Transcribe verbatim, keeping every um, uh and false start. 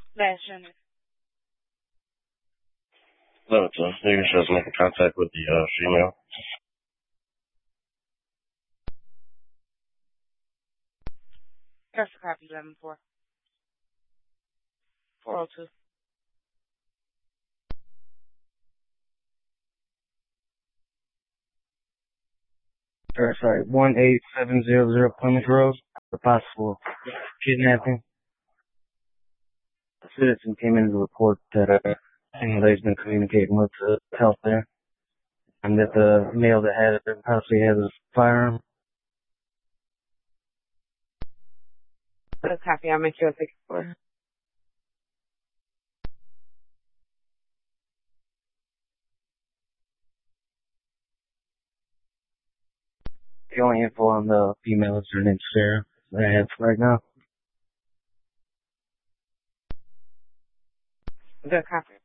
Last unit. No, it's uh, you should make a contact with the uh, female. That's a copy eleven four. four oh two. Or, sorry, one eight seven zero zero Plymouth Road for possible kidnapping. A citizen came in to report that uh, anybody's been communicating with the health there, and that the male that had it possibly has a firearm. That's a copy. I'll make you a ticket for her. The only info on the female is her name's Sarah that I have right now. Good copy.